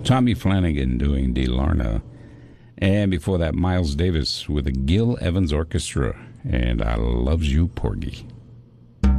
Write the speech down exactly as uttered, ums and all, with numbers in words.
Tommy Flanagan doing DeLarna. And before that, Miles Davis with the Gil Evans Orchestra and I Loves You, Porgy.